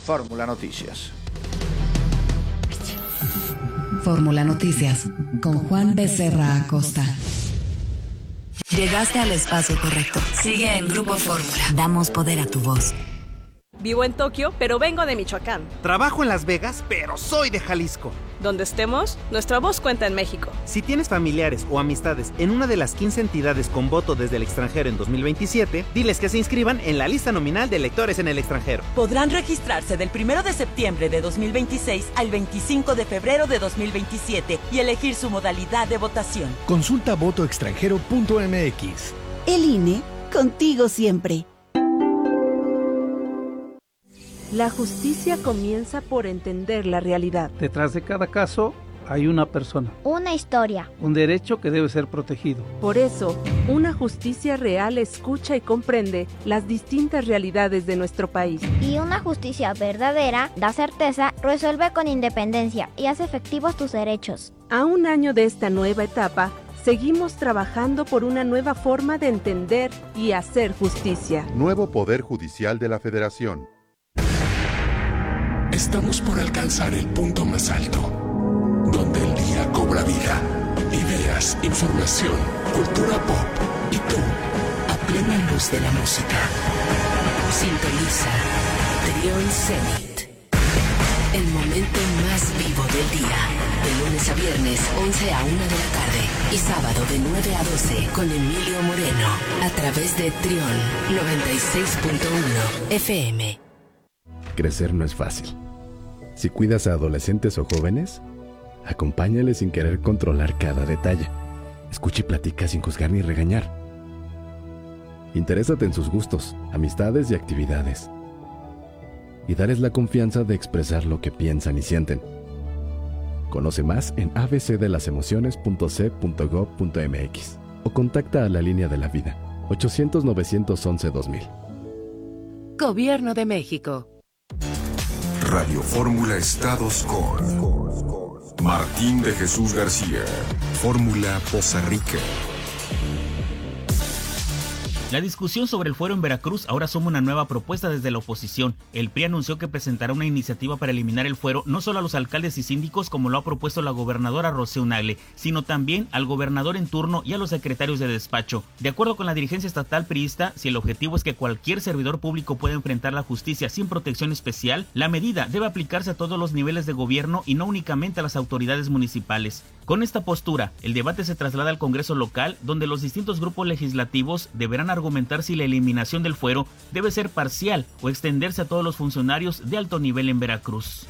Fórmula Noticias. Fórmula Noticias con Juan Becerra Acosta. Llegaste al espacio correcto. Sigue en Grupo Fórmula. Damos poder a tu voz. Vivo en Tokio, pero vengo de Michoacán. Trabajo en Las Vegas, pero soy de Jalisco. Donde estemos, nuestra voz cuenta en México. Si tienes familiares o amistades en una de las 15 entidades con voto desde el extranjero en 2027, diles que se inscriban en la lista nominal de electores en el extranjero. Podrán registrarse del 1 de septiembre de 2026 al 25 de febrero de 2027 y elegir su modalidad de votación. Consulta votoextranjero.mx. El INE, contigo siempre. La justicia comienza por entender la realidad. Detrás de cada caso hay una persona. Una historia. Un derecho que debe ser protegido. Por eso, una justicia real escucha y comprende las distintas realidades de nuestro país. Y una justicia verdadera da certeza, resuelve con independencia y hace efectivos tus derechos. A un año de esta nueva etapa, seguimos trabajando por una nueva forma de entender y hacer justicia. Nuevo Poder Judicial de la Federación. Estamos por alcanzar el punto más alto, donde el día cobra vida. Ideas, información, cultura pop y tú, a plena luz de la música. Sintoniza Trión Zenit. El momento más vivo del día. De lunes a viernes, 11 a 1 de la tarde. Y sábado de 9 a 12 con Emilio Moreno. A través de Trión 96.1 FM. Crecer no es fácil. Si cuidas a adolescentes o jóvenes, acompáñales sin querer controlar cada detalle. Escucha y platica sin juzgar ni regañar. Interésate en sus gustos, amistades y actividades. Y dales la confianza de expresar lo que piensan y sienten. Conoce más en abcdelasemociones.c.gov.mx o contacta a la Línea de la Vida, 800-911-2000. Gobierno de México. Radio Fórmula Estados con Martín de Jesús García. Fórmula Poza Rica. La discusión sobre el fuero en Veracruz ahora suma una nueva propuesta desde la oposición. El PRI anunció que presentará una iniciativa para eliminar el fuero no solo a los alcaldes y síndicos como lo ha propuesto la gobernadora Rocío Nale, sino también al gobernador en turno y a los secretarios de despacho. De acuerdo con la dirigencia estatal priista, si el objetivo es que cualquier servidor público pueda enfrentar la justicia sin protección especial, la medida debe aplicarse a todos los niveles de gobierno y no únicamente a las autoridades municipales. Con esta postura, el debate se traslada al Congreso local, donde los distintos grupos legislativos deberán argumentar si la eliminación del fuero debe ser parcial o extenderse a todos los funcionarios de alto nivel en Veracruz.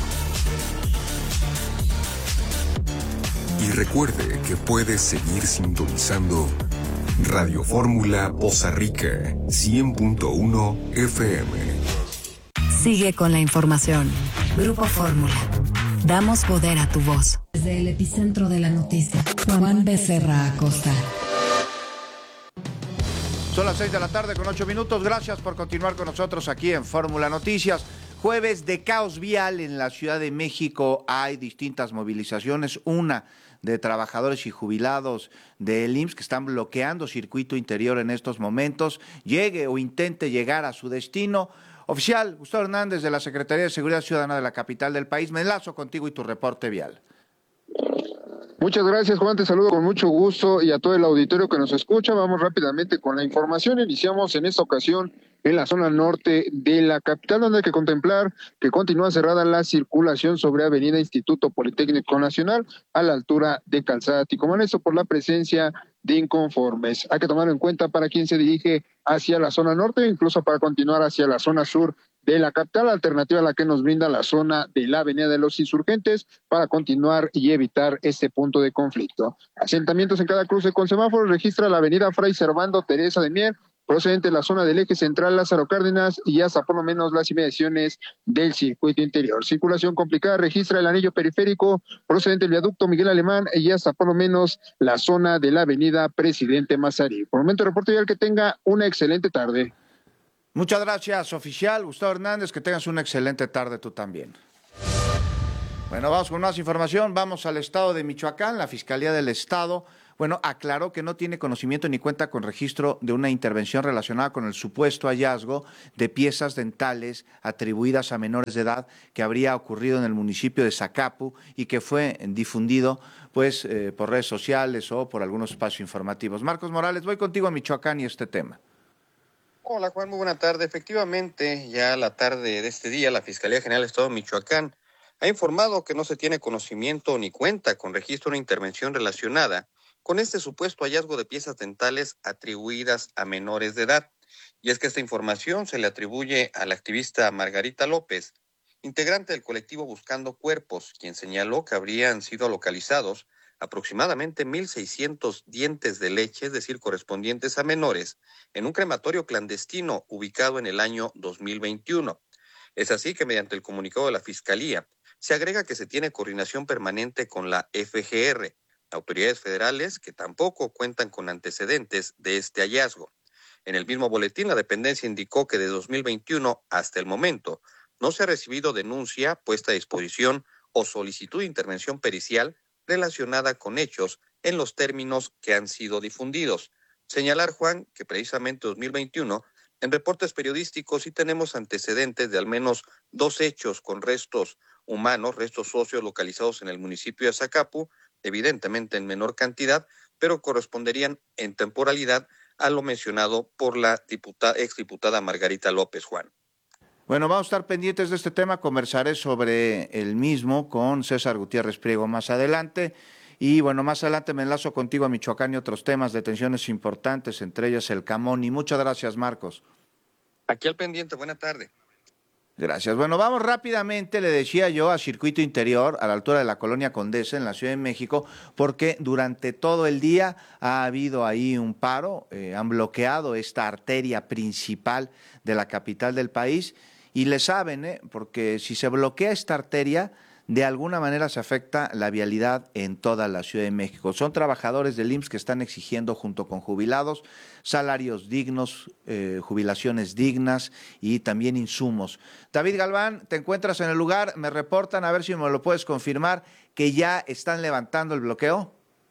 Y recuerde que puede seguir sintonizando Radio Fórmula Poza Rica 100.1 FM. Sigue con la información. Grupo Fórmula. Damos poder a tu voz. Desde el epicentro de la noticia, Juan Becerra Acosta. Son las 6 de la tarde con 8 minutos. Gracias por continuar con nosotros aquí en Fórmula Noticias. Jueves de caos vial en la Ciudad de México. Hay distintas movilizaciones. Una de trabajadores y jubilados del IMSS que están bloqueando circuito interior en estos momentos. Llegue o intente llegar a su destino. Oficial Gustavo Hernández de la Secretaría de Seguridad Ciudadana de la capital del país. Me enlazo contigo y tu reporte vial. Muchas gracias, Juan, te saludo con mucho gusto y a todo el auditorio que nos escucha. Vamos rápidamente con la información. Iniciamos en esta ocasión en la zona norte de la capital, donde hay que contemplar que continúa cerrada la circulación sobre Avenida Instituto Politécnico Nacional a la altura de Calzada Ticomán, esto por la presencia de inconformes. Hay que tomarlo en cuenta para quien se dirige hacia la zona norte, incluso para continuar hacia la zona sur de la capital, alternativa a la que nos brinda la zona de la Avenida de los Insurgentes para continuar y evitar este punto de conflicto. Asentamientos en cada cruce con semáforos registra la Avenida Fray Servando Teresa de Mier, procedente de la zona del eje central Lázaro Cárdenas y hasta por lo menos las inmediaciones del circuito interior. Circulación complicada registra el anillo periférico procedente del viaducto Miguel Alemán y hasta por lo menos la zona de la avenida Presidente Mazarí. Por el momento, reporte vial, que tenga una excelente tarde. Muchas gracias, oficial Gustavo Hernández, que tengas una excelente tarde tú también. Bueno, vamos con más información, vamos al estado de Michoacán. La Fiscalía del Estado Bueno, aclaró que no tiene conocimiento ni cuenta con registro de una intervención relacionada con el supuesto hallazgo de piezas dentales atribuidas a menores de edad que habría ocurrido en el municipio de Zacapu y que fue difundido pues por redes sociales o por algunos espacios informativos. Marcos Morales, voy contigo a Michoacán y este tema. Hola Juan, muy buena tarde. Efectivamente, ya a la tarde de este día, la Fiscalía General del Estado de Michoacán ha informado que no se tiene conocimiento ni cuenta con registro de una intervención relacionada con este supuesto hallazgo de piezas dentales atribuidas a menores de edad. Y es que esta información se le atribuye a la activista Margarita López, integrante del colectivo Buscando Cuerpos, quien señaló que habrían sido localizados aproximadamente 1.600 dientes de leche, es decir, correspondientes a menores, en un crematorio clandestino ubicado en el año 2021. Es así que mediante el comunicado de la Fiscalía se agrega que se tiene coordinación permanente con la FGR, autoridades federales que tampoco cuentan con antecedentes de este hallazgo. En el mismo boletín, la dependencia indicó que de 2021 hasta el momento no se ha recibido denuncia, puesta a disposición o solicitud de intervención pericial relacionada con hechos en los términos que han sido difundidos. Señalar, Juan, que precisamente en 2021, en reportes periodísticos sí tenemos antecedentes de al menos 2 hechos con restos humanos, restos óseos localizados en el municipio de Zacapu, evidentemente en menor cantidad, pero corresponderían en temporalidad a lo mencionado por la exdiputada Margarita López, Juan. Bueno, vamos a estar pendientes de este tema, conversaré sobre el mismo con César Gutiérrez Priego más adelante. Y bueno, más adelante me enlazo contigo a Michoacán y otros temas, detenciones importantes, entre ellas el Camón. Y muchas gracias, Marcos. Aquí al pendiente, buena tarde. Gracias. Bueno, vamos rápidamente, le decía yo, a Circuito Interior, a la altura de la Colonia Condesa, en la Ciudad de México, porque durante todo el día ha habido ahí un paro, han bloqueado esta arteria principal de la capital del país, y le saben, porque si se bloquea esta arteria, de alguna manera se afecta la vialidad en toda la Ciudad de México. Son trabajadores del IMSS que están exigiendo, junto con jubilados, salarios dignos, jubilaciones dignas y también insumos. David Galván, te encuentras en el lugar, me reportan, a ver si me lo puedes confirmar, que ya están levantando el bloqueo.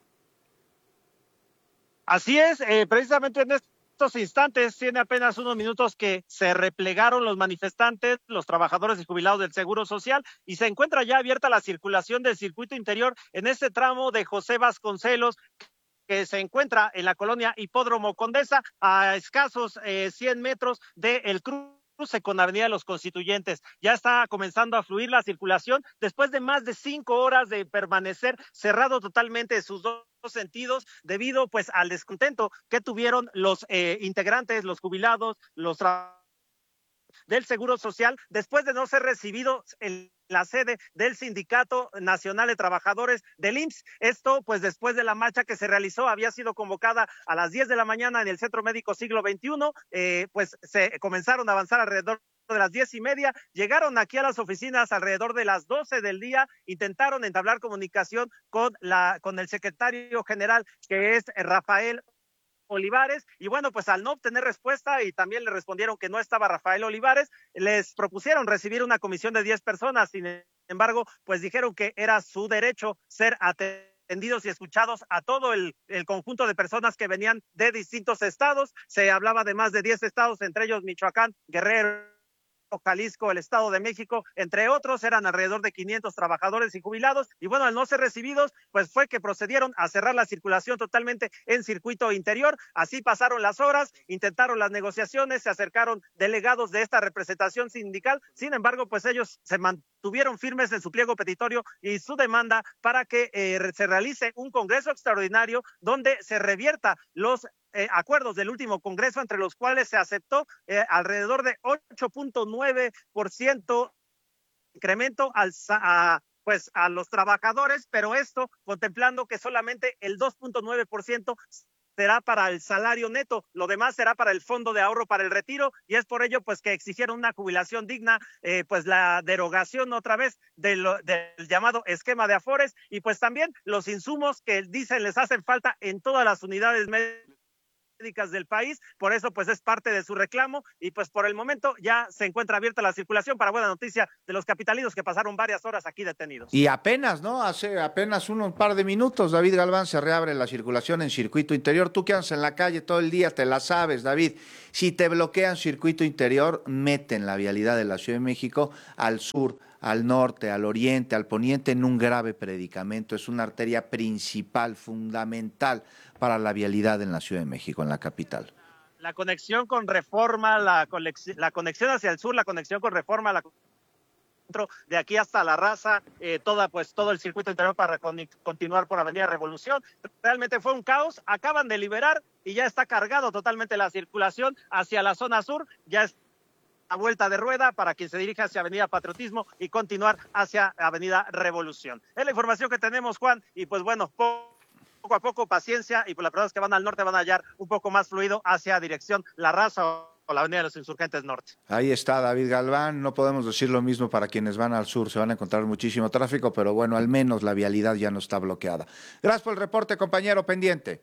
Así es, precisamente en estos instantes, tiene apenas unos minutos que se replegaron los manifestantes, los trabajadores y jubilados del Seguro Social, y se encuentra ya abierta la circulación del Circuito Interior en este tramo de José Vasconcelos, que se encuentra en la colonia Hipódromo Condesa, a escasos 100 metros del cruce con Avenida de los Constituyentes. Ya está comenzando a fluir la circulación después de más de 5 horas de permanecer cerrado totalmente sus dos sentidos, debido pues al descontento que tuvieron los integrantes, los jubilados, los del Seguro Social, después de no ser recibidos en la sede del Sindicato Nacional de Trabajadores del IMSS. Esto, pues, después de la marcha que se realizó, había sido convocada a las 10 de la mañana en el Centro Médico Siglo XXI, pues se comenzaron a avanzar alrededor de las 10:30, llegaron aquí a las oficinas alrededor de las 12 del día, intentaron entablar comunicación con el secretario general, que es Rafael Olivares, y bueno, pues al no obtener respuesta, y también le respondieron que no estaba Rafael Olivares, les propusieron recibir una comisión de 10 personas, sin embargo, pues dijeron que era su derecho ser atendidos y escuchados a todo el conjunto de personas que venían de distintos estados. Se hablaba de más de 10 estados, entre ellos Michoacán, Guerrero, Jalisco, el Estado de México, entre otros. Eran alrededor de 500 trabajadores y jubilados, y bueno, al no ser recibidos, pues fue que procedieron a cerrar la circulación totalmente en Circuito Interior. Así pasaron las horas, intentaron las negociaciones, se acercaron delegados de esta representación sindical, sin embargo, pues ellos se mantuvieron firmes en su pliego petitorio y su demanda para que se realice un congreso extraordinario donde se revierta los acuerdos del último congreso, entre los cuales se aceptó alrededor de 8.9% incremento a los trabajadores, pero esto contemplando que solamente el 2.9% será para el salario neto, lo demás será para el fondo de ahorro para el retiro, y es por ello pues que exigieron una jubilación digna, pues la derogación otra vez del llamado esquema de Afores, y pues también los insumos que dicen les hacen falta en todas las unidades médicas del país, por eso pues es parte de su reclamo y pues por el momento ya se encuentra abierta la circulación para buena noticia de los capitalinos que pasaron varias horas aquí detenidos. Y apenas, ¿no? Hace apenas un par de minutos, David Galván, se reabre la circulación en circuito interior. Tú que andas en la calle todo el día, te la sabes, David. Si te bloquean circuito interior, meten la vialidad de la Ciudad de México al sur, al norte, al oriente, al poniente en un grave predicamento. Es una arteria principal, fundamental para la vialidad en la Ciudad de México, en la capital. La conexión con Reforma, la conexión hacia el sur, la conexión con Reforma, de aquí hasta La Raza, todo el circuito interior para continuar por Avenida Revolución. Realmente fue un caos, acaban de liberar y ya está cargado totalmente la circulación hacia la zona sur, ya es a vuelta de rueda para quien se dirija hacia Avenida Patriotismo y continuar hacia Avenida Revolución. Es la información que tenemos, Juan, y pues bueno, poco a poco paciencia, y pues las personas que van al norte van a hallar un poco más fluido hacia dirección La Raza o la Avenida de los Insurgentes Norte. Ahí está David Galván, no podemos decir lo mismo para quienes van al sur, se van a encontrar muchísimo tráfico, pero bueno, al menos la vialidad ya no está bloqueada. Gracias por el reporte, compañero, pendiente.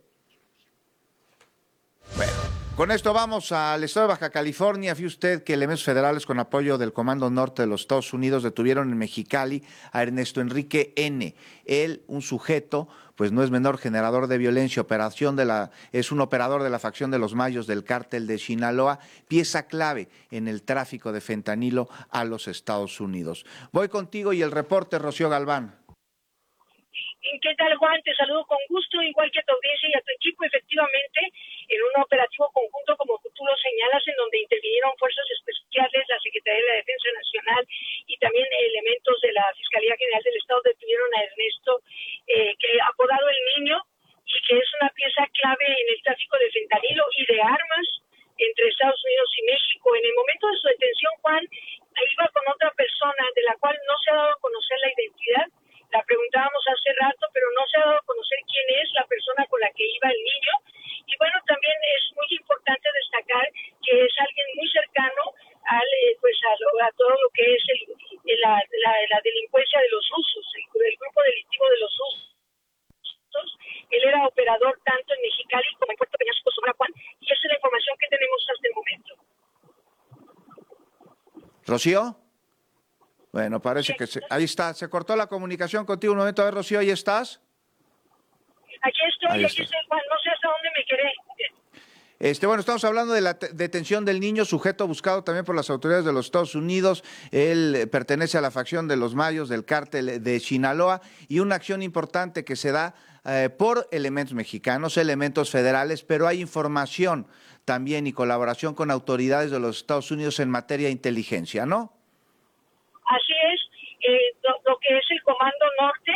Bueno, con esto vamos al estado de Baja California. Fíjese usted que elementos federales con apoyo del Comando Norte de los Estados Unidos detuvieron en Mexicali a Ernesto Enrique N. Él, un sujeto, pues no es menor, generador de violencia, es un operador de la facción de los Mayos del cártel de Sinaloa, pieza clave en el tráfico de fentanilo a los Estados Unidos. Voy contigo y el reporte, Rocío Galván. ¿Qué tal, Juan? Te saludo con gusto, igual que a tu audiencia y a tu equipo. Efectivamente, en un operativo conjunto, como tú lo señalas, en donde intervinieron fuerzas especiales, la Secretaría de la Defensa Nacional y también elementos de la Fiscalía General del Estado, detuvieron a Ernesto, que apodado El Niño, y que es una pieza clave en el tráfico de fentanilo y de armas entre Estados Unidos y México. En el momento de su detención, Juan, iba con otra persona de la cual no se ha dado a conocer la identidad. La preguntábamos hace rato, pero no se ha dado a conocer quién es la persona con la que iba el niño. Y bueno, también es muy importante destacar que es alguien muy cercano a todo lo que es la delincuencia de los rusos, el grupo delictivo de los rusos. Él era operador tanto en Mexicali como en Puerto Peñasco, Sonora, Juan, y esa es la información que tenemos hasta el momento. ¿Rocío? Bueno, parece que ahí está, se cortó la comunicación contigo un momento. A ver, Rocío, ¿ahí estás? Aquí estoy, Juan, no sé hasta dónde me quedé. Bueno, estamos hablando de la detención del niño, sujeto buscado también por las autoridades de los Estados Unidos. Él pertenece a la facción de los Mayos del cártel de Sinaloa, y una acción importante que se da por elementos mexicanos, elementos federales, pero hay información también y colaboración con autoridades de los Estados Unidos en materia de inteligencia, ¿no? Así es, lo que es el Comando Norte,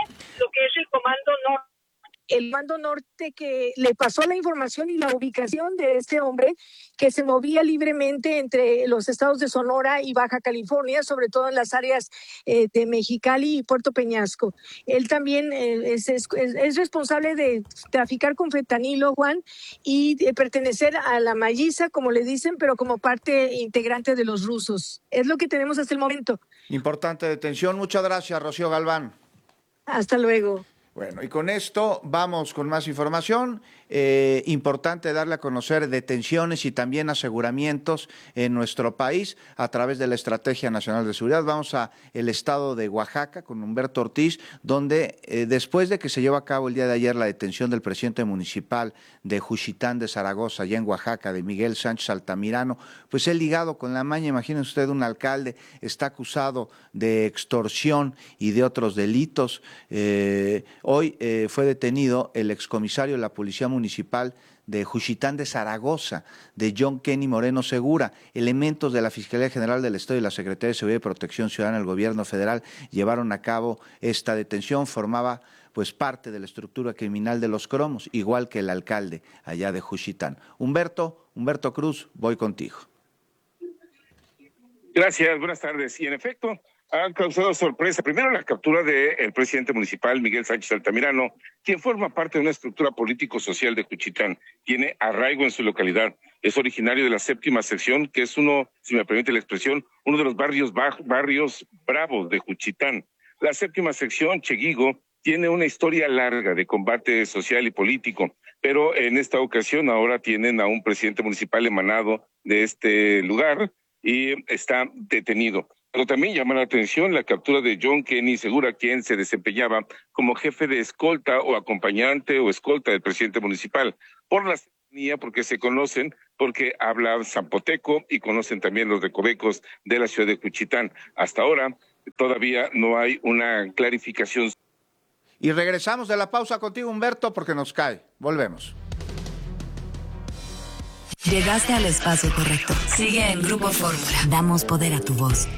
el Comando Norte que le pasó la información y la ubicación de este hombre que se movía libremente entre los estados de Sonora y Baja California, sobre todo en las áreas de Mexicali y Puerto Peñasco. Él también es responsable de traficar con fentanilo, Juan, y de pertenecer a la Mayiza, como le dicen, pero como parte integrante de los rusos. Es lo que tenemos hasta el momento. Importante detención. Muchas gracias, Rocío Galván. Hasta luego. Bueno, y con esto vamos con más información. Importante darle a conocer detenciones y también aseguramientos en nuestro país a través de la Estrategia Nacional de Seguridad. Vamos a el estado de Oaxaca con Humberto Ortiz, donde después de que se llevó a cabo el día de ayer la detención del presidente municipal de Juchitán de Zaragoza, allá en Oaxaca, de Miguel Sánchez Altamirano, pues él ligado con la maña. Imagínense usted, un alcalde está acusado de extorsión y de otros delitos. Hoy fue detenido el excomisario de la Policía Municipal de Juchitán de Zaragoza, de John Kenny Moreno Segura. Elementos de la Fiscalía General del Estado y la Secretaría de Seguridad y Protección Ciudadana del Gobierno Federal llevaron a cabo esta detención. Formaba pues parte de la estructura criminal de los Cromos, igual que el alcalde allá de Juchitán. Humberto Cruz, voy contigo. Gracias, buenas tardes. Y en efecto, han causado sorpresa. Primero, la captura del presidente municipal, Miguel Sánchez Altamirano, quien forma parte de una estructura político-social de Juchitán. Tiene arraigo en su localidad. Es originario de la 7ª sección, que es uno, si me permite la expresión, uno de los barrios bravos de Juchitán. La 7ª sección, Cheguigo, tiene una historia larga de combate social y político, pero en esta ocasión ahora tienen a un presidente municipal emanado de este lugar y está detenido. Pero también llama la atención la captura de John Kenny Segura, quien se desempeñaba como jefe de escolta o acompañante o escolta del presidente municipal, por la cercanía, porque se conocen, porque habla zapoteco y conocen también los recovecos de la ciudad de Juchitán. Hasta ahora todavía no hay una clarificación. Y regresamos de la pausa contigo, Humberto, porque nos cae. Volvemos. Llegaste al espacio correcto. Sigue en Grupo Fórmula. Damos poder a tu voz.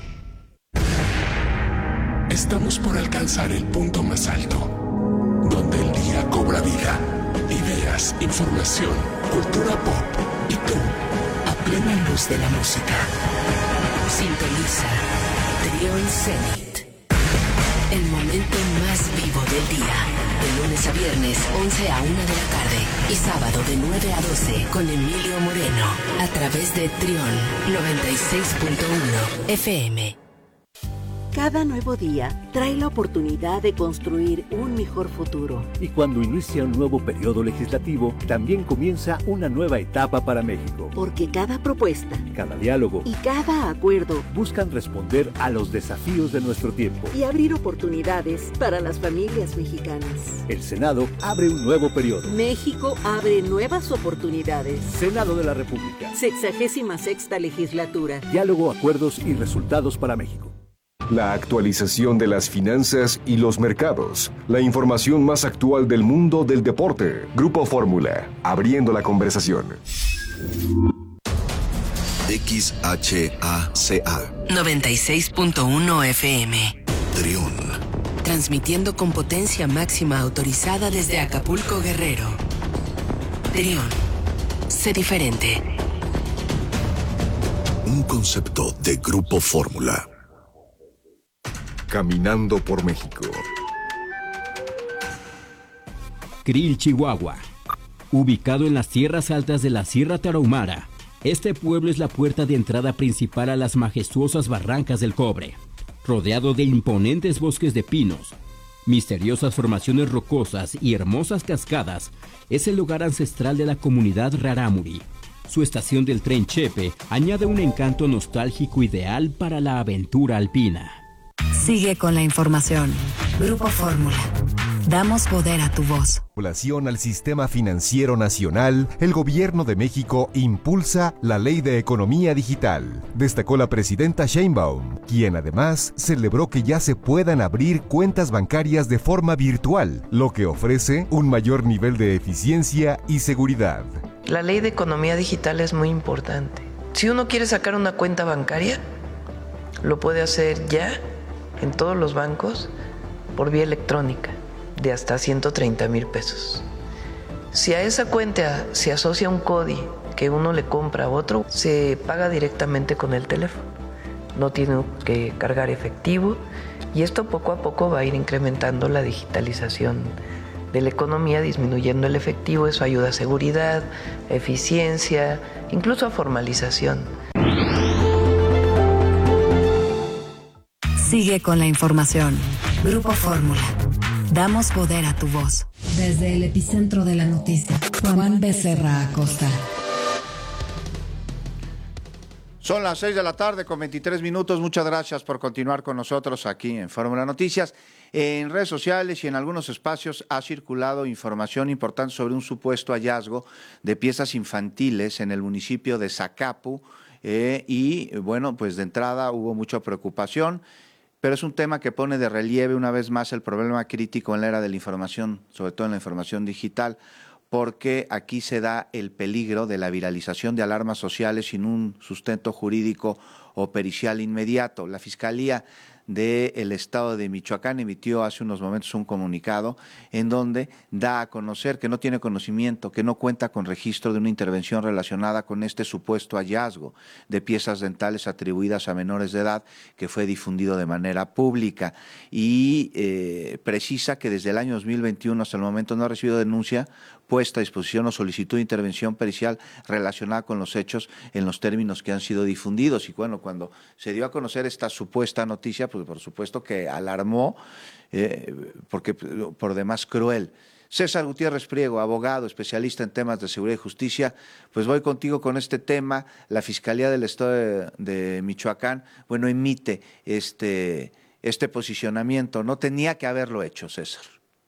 Estamos por alcanzar el punto más alto, donde el día cobra vida. Ideas, información, cultura pop y tú, a plena luz de la música. Sintoniza Trión Zenit. El momento más vivo del día. De lunes a viernes, 11 a 1 de la tarde. Y sábado de 9 a 12 con Emilio Moreno. A través de Trión 96.1 FM. Cada nuevo día trae la oportunidad de construir un mejor futuro. Y cuando inicia un nuevo periodo legislativo, también comienza una nueva etapa para México. Porque cada propuesta, cada diálogo y cada acuerdo buscan responder a los desafíos de nuestro tiempo y abrir oportunidades para las familias mexicanas. El Senado abre un nuevo periodo. México abre nuevas oportunidades. Senado de la República. 66ª legislatura. Diálogo, acuerdos y resultados para México. La actualización de las finanzas y los mercados. La información más actual del mundo del deporte. Grupo Fórmula, abriendo la conversación. XHACA 96.1 FM. Trión. Transmitiendo con potencia máxima autorizada desde Acapulco, Guerrero. Trión. Sé diferente. Un concepto de Grupo Fórmula. Caminando por México. Krill, Chihuahua. Ubicado en las tierras altas de la Sierra Tarahumara, este pueblo es la puerta de entrada principal a las majestuosas barrancas del Cobre. Rodeado de imponentes bosques de pinos, misteriosas formaciones rocosas y hermosas cascadas, es el lugar ancestral de la comunidad Rarámuri. Su estación del tren Chepe añade un encanto nostálgico ideal para la aventura alpina. Sigue con la información. Grupo Fórmula. Damos poder a tu voz. Al Sistema Financiero Nacional, el Gobierno de México impulsa la Ley de Economía Digital, destacó la presidenta Sheinbaum, quien además celebró que ya se puedan abrir cuentas bancarias de forma virtual, lo que ofrece un mayor nivel de eficiencia y seguridad. La Ley de Economía Digital es muy importante. Si uno quiere sacar una cuenta bancaria, lo puede hacer ya en todos los bancos por vía electrónica de hasta 130,000 pesos. Si a esa cuenta se asocia un CODI que uno le compra a otro, se paga directamente con el teléfono. No tiene que cargar efectivo y esto poco a poco va a ir incrementando la digitalización de la economía, disminuyendo el efectivo. Eso ayuda a seguridad, eficiencia, incluso a formalización. Sigue con la información. Grupo Fórmula. Damos poder a tu voz. Desde el epicentro de la noticia, Juan Becerra Acosta. Son las 6 de la tarde con 23 minutos. Muchas gracias por continuar con nosotros aquí en Fórmula Noticias. En redes sociales y en algunos espacios ha circulado información importante sobre un supuesto hallazgo de piezas infantiles en el municipio de Zacapu. Y bueno, pues de entrada hubo mucha preocupación. Pero es un tema que pone de relieve una vez más el problema crítico en la era de la información, sobre todo en la información digital, porque aquí se da el peligro de la viralización de alarmas sociales sin un sustento jurídico o pericial inmediato. La Fiscalía del Estado de Michoacán emitió hace unos momentos un comunicado en donde da a conocer que no tiene conocimiento, que no cuenta con registro de una intervención relacionada con este supuesto hallazgo de piezas dentales atribuidas a menores de edad que fue difundido de manera pública y precisa que desde el año 2021 hasta el momento no ha recibido denuncia puesta a disposición o solicitud de intervención pericial relacionada con los hechos en los términos que han sido difundidos. Y bueno, cuando se dio a conocer esta supuesta noticia, pues por supuesto que alarmó, porque por demás cruel. César Gutiérrez Priego, abogado, especialista en temas de seguridad y justicia, pues voy contigo con este tema. La Fiscalía del Estado de Michoacán, bueno, emite este posicionamiento. No tenía que haberlo hecho, César.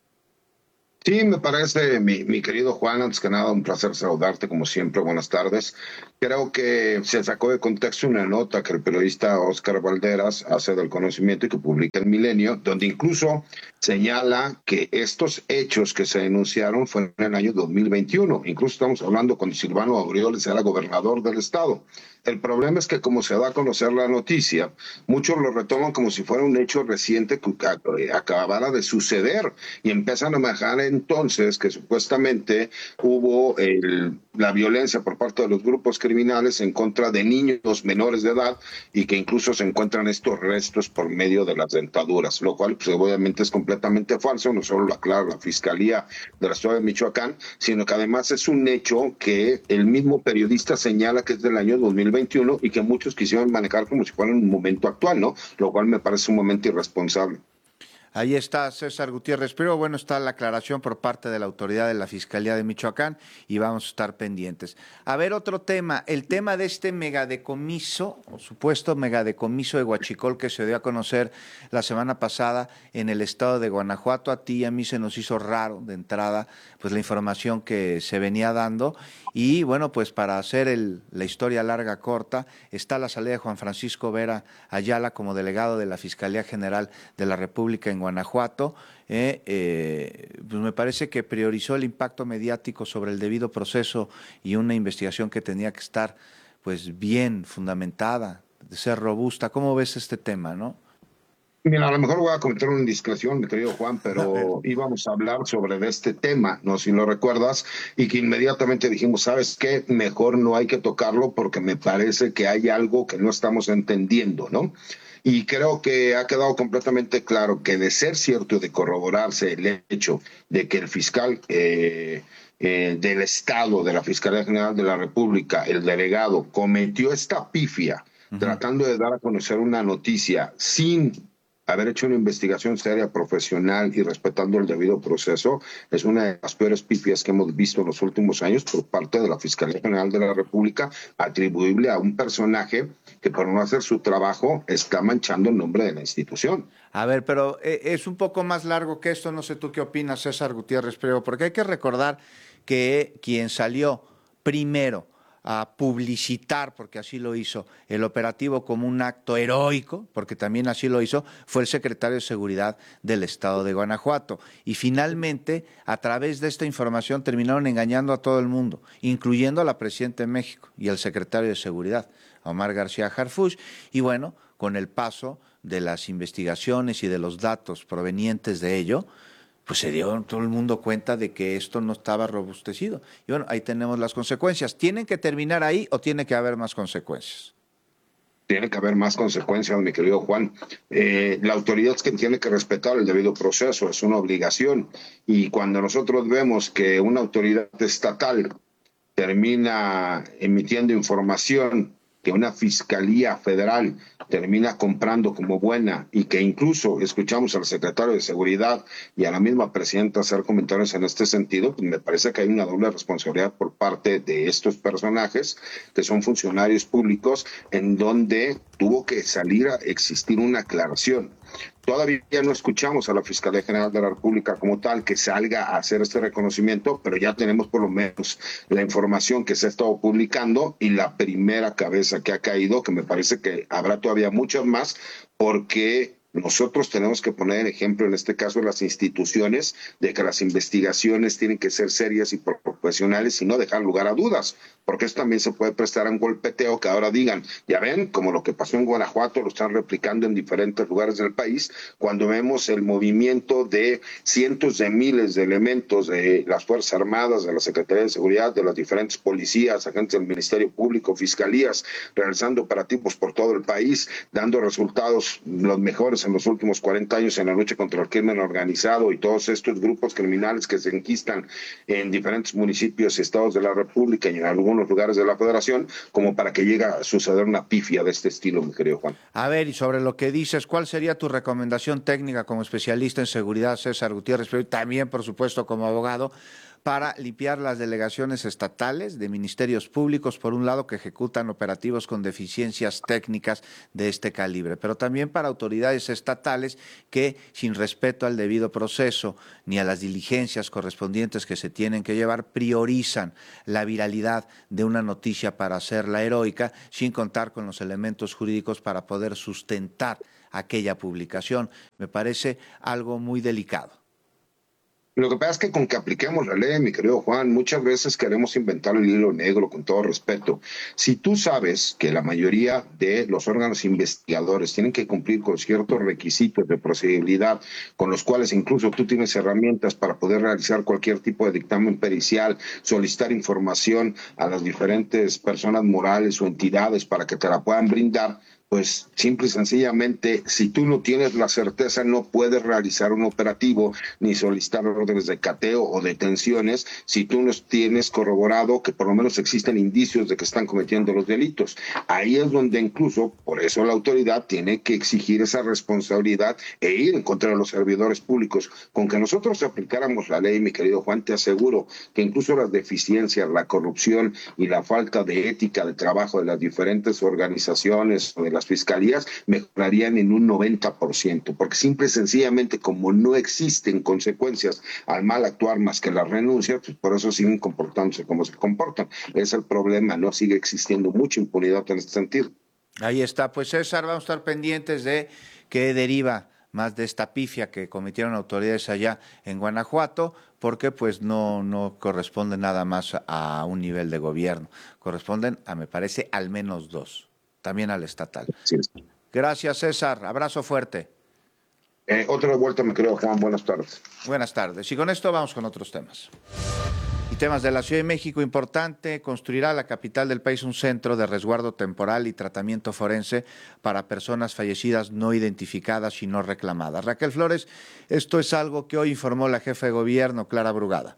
Sí, me parece, mi querido Juan, antes que nada, un placer saludarte como siempre, buenas tardes. Creo que se sacó de contexto una nota que el periodista Óscar Valderas hace del conocimiento y que publica en Milenio, donde incluso señala que estos hechos que se denunciaron fueron en el año 2021. Incluso estamos hablando cuando Silvano Aureoles era gobernador del estado. El problema es que como se da a conocer la noticia, muchos lo retoman como si fuera un hecho reciente que acabara de suceder y empiezan a manejar entonces que supuestamente hubo la violencia por parte de los grupos criminales en contra de niños menores de edad y que incluso se encuentran estos restos por medio de las dentaduras, lo cual pues, obviamente es completamente falso. No solo lo aclara la Fiscalía del Estado de Michoacán, sino que además es un hecho que el mismo periodista señala que es del año 2021 y que muchos quisieron manejar como si fuera un momento actual, ¿no? Lo cual me parece un momento irresponsable. Ahí está César Gutiérrez, pero bueno, está la aclaración por parte de la autoridad de la Fiscalía de Michoacán y vamos a estar pendientes. A ver, otro tema, el tema de este megadecomiso, o supuesto megadecomiso de huachicol que se dio a conocer la semana pasada en el estado de Guanajuato. A ti y a mí se nos hizo raro de entrada pues la información que se venía dando y bueno, pues para hacer la historia larga corta, está la salida de Juan Francisco Vera Ayala como delegado de la Fiscalía General de la República en Guanajuato. Pues me parece que priorizó el impacto mediático sobre el debido proceso y una investigación que tenía que estar pues bien fundamentada, de ser robusta. ¿Cómo ves este tema, no? Mira, a lo mejor voy a cometer una indiscreción, mi querido Juan, pero íbamos a hablar sobre este tema, no sé si lo recuerdas, y que inmediatamente dijimos, ¿sabes qué? Mejor no hay que tocarlo porque me parece que hay algo que no estamos entendiendo, ¿no? Y creo que ha quedado completamente claro que de ser cierto y de corroborarse el hecho de que el fiscal del Estado, de la Fiscalía General de la República, el delegado, cometió esta pifia tratando de dar a conocer una noticia sin haber hecho una investigación seria, profesional y respetando el debido proceso, es una de las peores pifias que hemos visto en los últimos años por parte de la Fiscalía General de la República, atribuible a un personaje que por no hacer su trabajo está manchando el nombre de la institución. A ver, pero es un poco más largo que esto, no sé tú qué opinas, César Gutiérrez Priego, porque hay que recordar que quien salió primero a publicitar, porque así lo hizo, el operativo como un acto heroico, porque también así lo hizo, fue el secretario de Seguridad del Estado de Guanajuato. Y finalmente, a través de esta información, terminaron engañando a todo el mundo, incluyendo a la Presidenta de México y al secretario de Seguridad, Omar García Harfuch. Y bueno, con el paso de las investigaciones y de los datos provenientes de ello, pues se dio todo el mundo cuenta de que esto no estaba robustecido. Y bueno, ahí tenemos las consecuencias. ¿Tienen que terminar ahí o tiene que haber más consecuencias? Tiene que haber más consecuencias, mi querido Juan. La autoridad es quien tiene que respetar el debido proceso, es una obligación. Y cuando nosotros vemos que una autoridad estatal termina emitiendo información que una fiscalía federal termina comprando como buena y que incluso escuchamos al secretario de Seguridad y a la misma presidenta hacer comentarios en este sentido, pues me parece que hay una doble responsabilidad por parte de estos personajes que son funcionarios públicos en donde tuvo que salir a existir una aclaración. Todavía no escuchamos a la Fiscalía General de la República como tal que salga a hacer este reconocimiento, pero ya tenemos por lo menos la información que se ha estado publicando y la primera cabeza que ha caído, que me parece que habrá todavía muchas más, porque nosotros tenemos que poner ejemplo, en este caso, las instituciones, de que las investigaciones tienen que ser serias y profesionales y no dejar lugar a dudas, porque esto también se puede prestar a un golpeteo que ahora digan, ya ven, como lo que pasó en Guanajuato, lo están replicando en diferentes lugares del país, cuando vemos el movimiento de cientos de miles de elementos de las Fuerzas Armadas, de la Secretaría de Seguridad, de las diferentes policías, agentes del Ministerio Público, fiscalías, realizando operativos por todo el país, dando resultados los mejores importantes en los últimos 40 años en la lucha contra el crimen organizado y todos estos grupos criminales que se enquistan en diferentes municipios y estados de la República y en algunos lugares de la Federación, como para que llegue a suceder una pifia de este estilo, mi querido Juan. A ver, y sobre lo que dices, ¿cuál sería tu recomendación técnica como especialista en seguridad, César Gutiérrez, pero también, por supuesto, como abogado, para limpiar las delegaciones estatales de ministerios públicos, por un lado, que ejecutan operativos con deficiencias técnicas de este calibre, pero también para autoridades estatales que, sin respeto al debido proceso ni a las diligencias correspondientes que se tienen que llevar, priorizan la viralidad de una noticia para hacerla heroica, sin contar con los elementos jurídicos para poder sustentar aquella publicación? Me parece algo muy delicado. Lo que pasa es que con que apliquemos la ley, mi querido Juan, muchas veces queremos inventar el hilo negro, con todo respeto. Si tú sabes que la mayoría de los órganos investigadores tienen que cumplir con ciertos requisitos de procedibilidad, con los cuales incluso tú tienes herramientas para poder realizar cualquier tipo de dictamen pericial, solicitar información a las diferentes personas morales o entidades para que te la puedan brindar, pues simple y sencillamente, si tú no tienes la certeza, no puedes realizar un operativo ni solicitar órdenes de cateo o detenciones si tú no tienes corroborado que por lo menos existen indicios de que están cometiendo los delitos. Ahí es donde incluso, por eso la autoridad tiene que exigir esa responsabilidad e ir en contra de los servidores públicos. Con que nosotros aplicáramos la ley, mi querido Juan, te aseguro que incluso las deficiencias, la corrupción y la falta de ética de trabajo de las diferentes organizaciones o de las fiscalías mejorarían en un 90%, porque simple y sencillamente, como no existen consecuencias al mal actuar más que la renuncia, pues por eso siguen comportándose como se comportan. Es el problema, no sigue existiendo mucha impunidad en este sentido. Ahí está, pues César, vamos a estar pendientes de qué deriva más de esta pifia que cometieron autoridades allá en Guanajuato, porque pues no corresponde nada más a un nivel de gobierno, corresponden a, me parece, al menos dos. También al estatal. Sí. Gracias, César. Abrazo fuerte. Otra vuelta, me creo, Juan. Buenas tardes. Buenas tardes. Y con esto vamos con otros temas. Y temas de la Ciudad de México, importante, construirá la capital del país un centro de resguardo temporal y tratamiento forense para personas fallecidas no identificadas y no reclamadas. Raquel Flores, esto es algo que hoy informó la jefa de gobierno, Clara Brugada.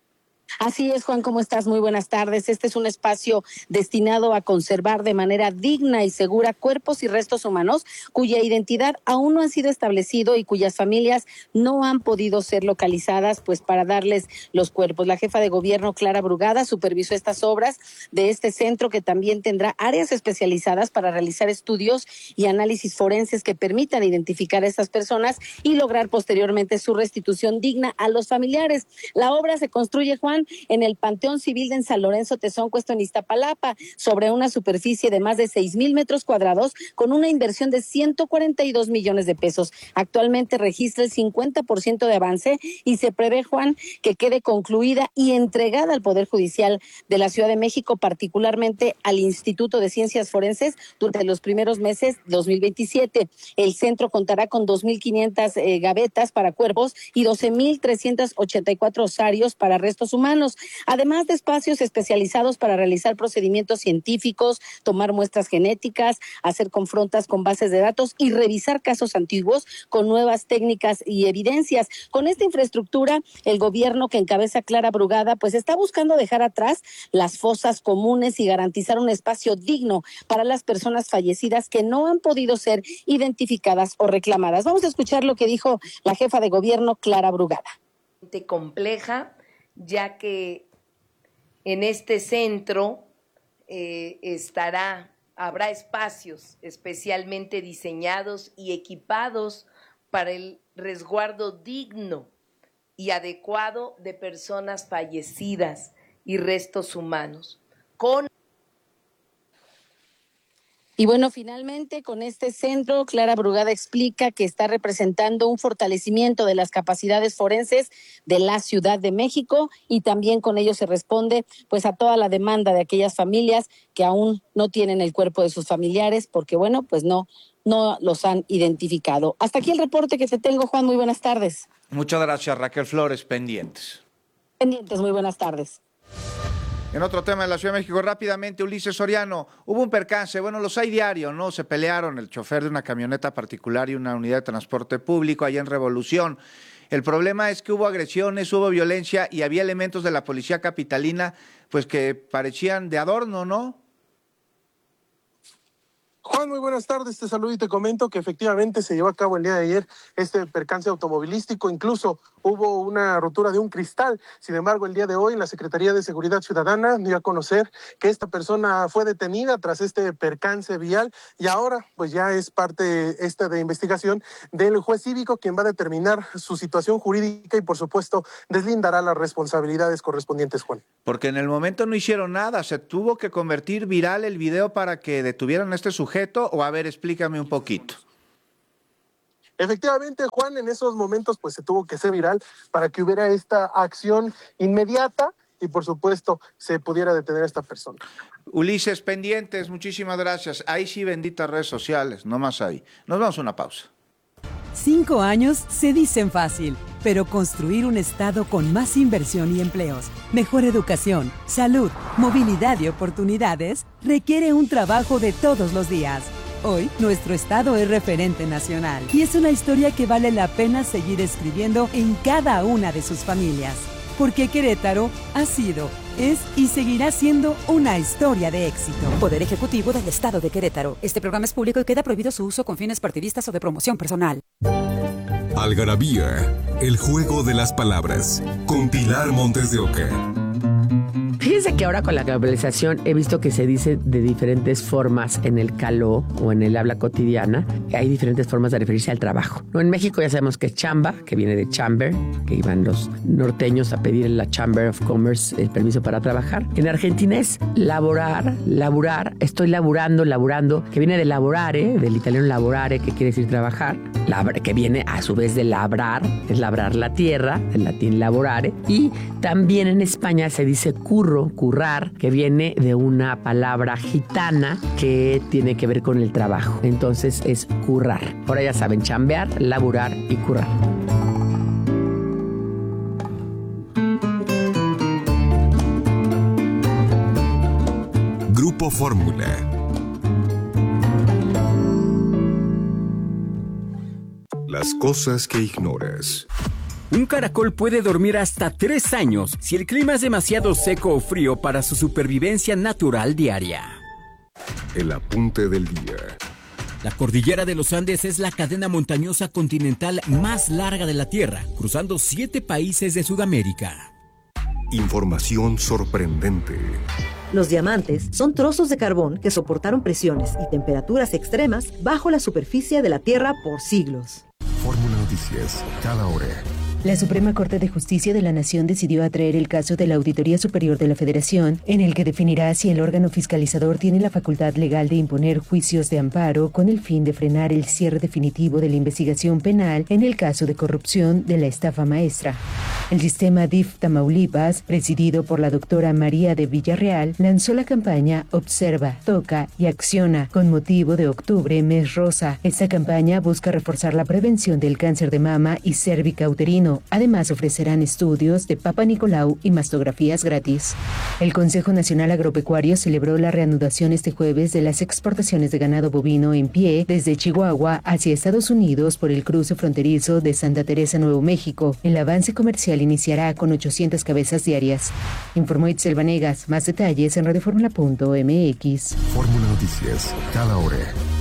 Así es, Juan, ¿cómo estás? Muy buenas tardes. Este es un espacio destinado a conservar de manera digna y segura cuerpos y restos humanos cuya identidad aún no han sido establecido y cuyas familias no han podido ser localizadas, pues para darles los cuerpos. La jefa de gobierno, Clara Brugada, supervisó estas obras de este centro, que también tendrá áreas especializadas para realizar estudios y análisis forenses que permitan identificar a estas personas y lograr posteriormente su restitución digna a los familiares. La obra se construye, Juan, en el Panteón Civil de San Lorenzo Tezonco, esto en Iztapalapa, sobre una superficie de más de 6,000 metros cuadrados, con una inversión de 142 millones de pesos. Actualmente registra el 50% de avance y se prevé, Juan, que quede concluida y entregada al Poder Judicial de la Ciudad de México, particularmente al Instituto de Ciencias Forenses, durante los primeros meses de 2027. El centro contará con 2,500 gavetas para cuerpos y 12,384 osarios para restos humanos, además de espacios especializados para realizar procedimientos científicos, tomar muestras genéticas, hacer confrontas con bases de datos y revisar casos antiguos con nuevas técnicas y evidencias. Con esta infraestructura, el gobierno que encabeza Clara Brugada, pues está buscando dejar atrás las fosas comunes y garantizar un espacio digno para las personas fallecidas que no han podido ser identificadas o reclamadas. Vamos a escuchar lo que dijo la jefa de gobierno, Clara Brugada. Compleja, ya que en este centro habrá espacios especialmente diseñados y equipados para el resguardo digno y adecuado de personas fallecidas y restos humanos. Y bueno, finalmente con este centro, Clara Brugada explica que está representando un fortalecimiento de las capacidades forenses de la Ciudad de México, y también con ello se responde pues a toda la demanda de aquellas familias que aún no tienen el cuerpo de sus familiares porque bueno, pues no los han identificado. Hasta aquí el reporte que te tengo, Juan. Muy buenas tardes. Muchas gracias, Raquel Flores. Pendientes. Muy buenas tardes. En otro tema de la Ciudad de México, rápidamente, Ulises Soriano, hubo un percance, bueno, los hay diario, ¿no? Se pelearon el chofer de una camioneta particular y una unidad de transporte público allá en Revolución. El problema es que hubo agresiones, hubo violencia y había elementos de la policía capitalina, pues que parecían de adorno, ¿no? Juan, muy buenas tardes, te saludo y te comento que efectivamente se llevó a cabo el día de ayer este percance automovilístico, incluso hubo una rotura de un cristal. Sin embargo, el día de hoy la Secretaría de Seguridad Ciudadana dio a conocer que esta persona fue detenida tras este percance vial y ahora pues ya es parte de investigación del juez cívico, quien va a determinar su situación jurídica y por supuesto deslindará las responsabilidades correspondientes, Juan. Porque en el momento no hicieron nada, se tuvo que convertir viral el video para que detuvieran a este sujeto, o a ver, explícame un poquito. Efectivamente, Juan, en esos momentos pues se tuvo que hacer viral para que hubiera esta acción inmediata y por supuesto se pudiera detener a esta persona. Ulises, pendientes, muchísimas gracias. Ahí sí, benditas redes sociales, no más ahí. Nos vamos a una pausa. 5 años se dicen fácil, pero construir un estado con más inversión y empleos, mejor educación, salud, movilidad y oportunidades requiere un trabajo de todos los días. Hoy, nuestro estado es referente nacional y es una historia que vale la pena seguir escribiendo en cada una de sus familias. Porque Querétaro ha sido, es y seguirá siendo una historia de éxito. Poder Ejecutivo del Estado de Querétaro. Este programa es público y queda prohibido su uso con fines partidistas o de promoción personal. Algarabía, el juego de las palabras, con Pilar Montes de Oca. Fíjense que ahora con la globalización he visto que se dice de diferentes formas en el caló o en el habla cotidiana. Hay diferentes formas de referirse al trabajo. ¿No? En México ya sabemos que es chamba, que viene de chamber, que iban los norteños a pedir en la Chamber of Commerce el permiso para trabajar. En Argentina es laborar, estoy laburando, que viene de lavorare, del italiano lavorare, que quiere decir trabajar, que viene a su vez de labrar, es labrar la tierra, del latín lavorare. Y también en España se dice currar, que viene de una palabra gitana que tiene que ver con el trabajo. Entonces es currar. Ahora ya saben, chambear, laburar y currar. Grupo Fórmula. Las cosas que ignoras. Un caracol puede dormir hasta 3 años si el clima es demasiado seco o frío para su supervivencia natural diaria. El apunte del día. La cordillera de los Andes es la cadena montañosa continental más larga de la Tierra, cruzando 7 países de Sudamérica. Información sorprendente. Los diamantes son trozos de carbón que soportaron presiones y temperaturas extremas bajo la superficie de la Tierra por siglos. Fórmula Noticias, cada hora. La Suprema Corte de Justicia de la Nación decidió atraer el caso de la Auditoría Superior de la Federación, en el que definirá si el órgano fiscalizador tiene la facultad legal de imponer juicios de amparo con el fin de frenar el cierre definitivo de la investigación penal en el caso de corrupción de la estafa maestra. El sistema DIF Tamaulipas, presidido por la doctora María de Villarreal, lanzó la campaña Observa, Toca y Acciona con motivo de Octubre, Mes Rosa. Esta campaña busca reforzar la prevención del cáncer de mama y cérvicauterino. Además, ofrecerán estudios de Papa Nicolau y mastografías gratis. El Consejo Nacional Agropecuario celebró la reanudación este jueves de las exportaciones de ganado bovino en pie desde Chihuahua hacia Estados Unidos por el cruce fronterizo de Santa Teresa, Nuevo México. El avance comercial iniciará con 800 cabezas diarias. Informó Itzel Vanegas. Más detalles en radioformula.mx. Fórmula Noticias, cada hora.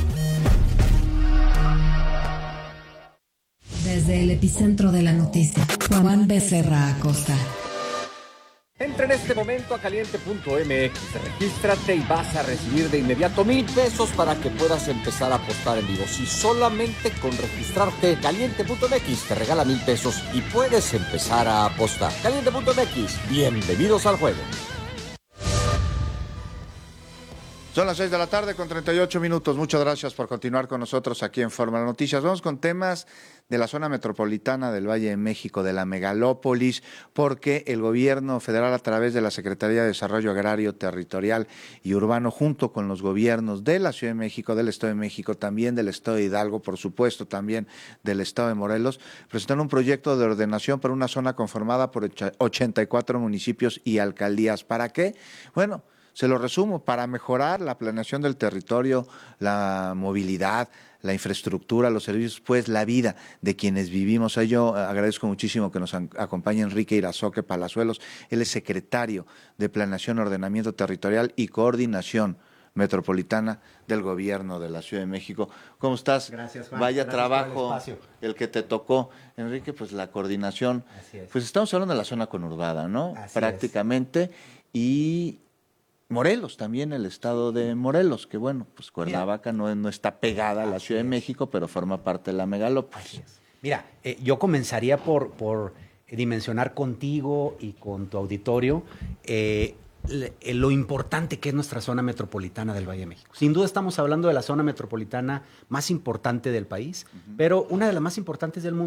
Desde el epicentro de la noticia, Juan Becerra Acosta. Entra en este momento a caliente.mx, regístrate y vas a recibir de inmediato 1,000 pesos para que puedas empezar a apostar en vivo. Si solamente con registrarte, caliente.mx te regala 1,000 pesos y puedes empezar a apostar. Caliente.mx, bienvenidos al juego. Son las 6 de la tarde con 38 minutos. Muchas gracias por continuar con nosotros aquí en Fórmula Noticias. Vamos con temas de la zona metropolitana del Valle de México, de la megalópolis, porque el gobierno federal, a través de la Secretaría de Desarrollo Agrario, Territorial y Urbano, junto con los gobiernos de la Ciudad de México, del Estado de México, también del Estado de Hidalgo, por supuesto, también del Estado de Morelos, presentaron un proyecto de ordenación para una zona conformada por 84 municipios y alcaldías. ¿Para qué? Bueno, se lo resumo, para mejorar la planeación del territorio, la movilidad, la infraestructura, los servicios, pues la vida de quienes vivimos. Yo agradezco muchísimo que nos acompañe Enrique Irazoque Palazuelos. Él es secretario de Planeación, Ordenamiento Territorial y Coordinación Metropolitana del Gobierno de la Ciudad de México. ¿Cómo estás? Gracias, Juan. Vaya Gracias trabajo el que te tocó, Enrique, pues la coordinación. Así es. Pues estamos hablando de la zona conurbada, ¿no? Así prácticamente. Y Morelos, también el estado de Morelos, que bueno, pues Cuernavaca no está pegada a la Ciudad de México, pero forma parte de la megalópolis. Mira, yo comenzaría por dimensionar contigo y con tu auditorio lo importante que es nuestra zona metropolitana del Valle de México. Sin duda estamos hablando de la zona metropolitana más importante del país, pero una de las más importantes del mundo.